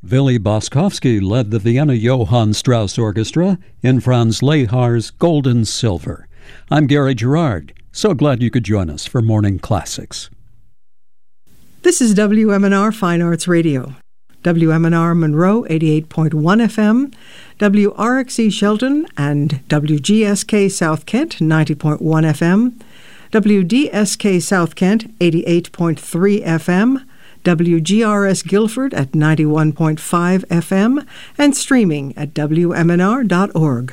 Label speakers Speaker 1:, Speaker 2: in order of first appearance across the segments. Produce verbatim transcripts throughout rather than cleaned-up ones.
Speaker 1: Willy Boskovsky led the Vienna Johann Strauss Orchestra in Franz Lehar's Gold and Silver. I'm Gary Gerard. So glad you could join us for Morning Classics.
Speaker 2: This is W M N R Fine Arts Radio. W M N R Monroe eighty-eight point one F M, W R X E Shelton and W G S K South Kent ninety point one F M, W D S K South Kent eighty-eight point three F M, W G R S Guilford at ninety-one point five F M, and streaming at W M N R dot org.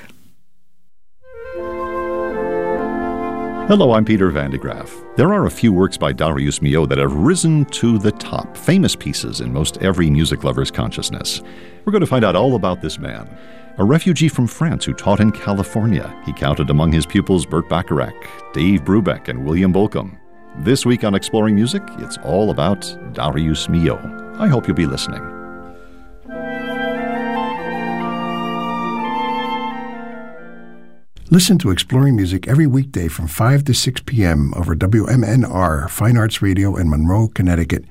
Speaker 3: Hello, I'm Peter Van de Graaf. There are a few works by Darius Milhaud that have risen to the top, famous pieces in most every music lover's consciousness. We're going to find out all about this man. A refugee from France who taught in California, he counted among his pupils Burt Bacharach, Dave Brubeck, and William Bolcom. This week on Exploring Music, it's all about Darius Milhaud. I hope you'll be listening.
Speaker 4: Listen to Exploring Music every weekday from five to six p.m. over W M N R Fine Arts Radio in Monroe, Connecticut.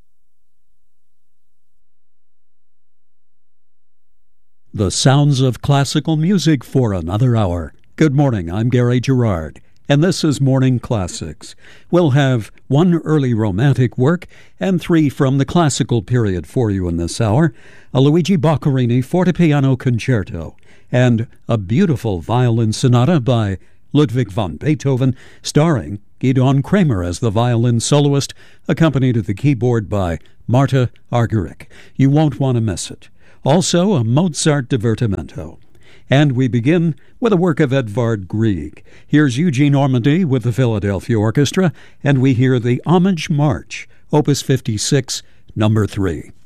Speaker 1: The sounds of classical music for another hour. Good morning, I'm Gary Gerard, and this is Morning Classics. We'll have one early romantic work and three from the classical period for you in this hour, a Luigi Boccherini Fortepiano Concerto, and a beautiful violin sonata by Ludwig van Beethoven, starring Gidon Kramer as the violin soloist, accompanied at the keyboard by Marta Argerich. You won't want to miss it. Also, a Mozart divertimento. And we begin with a work of Edvard Grieg. Here's Eugene Ormandy with the Philadelphia Orchestra, and we hear the Homage March, Opus fifty-six, number three.